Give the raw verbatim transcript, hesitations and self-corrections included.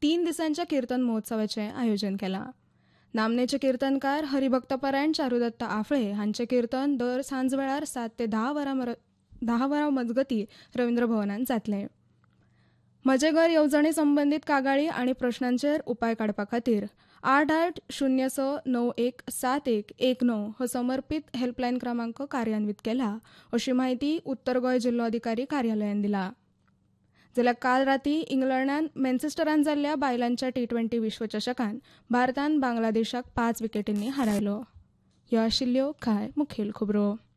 तीन दिसांच्या कीर्तन महोत्सवाचे आयोजन केलां. नामनेचे कीर्तनकार हरिभक्तपरायण चारुदत्त आफळे हांचे कीर्तन दर सांजवेळार सात ते धा वरां मर धा वरां मजगतीं रवींद्र भवनांत जातलें. म्हजे घर येवजणे संबंदीत कागाळी आनी प्रश्नांचेर उपाय काडपा खातीर आठ आठ शुन्य स णव एक सात एक एक णव हो समर्पीत हेल्पलायन क्रमांक कार्यान्वीत केला, अशी माहिती उत्तर गोंय जिल्लो अधिकारी कार्यालयान दिला. जाल्यार काल रातीं इंग्लंडान मॅन्चेस्टरान जाल्ल्या बायलांच्या टी ट्वेंटी विश्वचषकांत भारतान बांगलादेशाक पांच विकेटींनी हारयलो. ह्यो आशिल्ल्यो कांय मुखेल खबरो.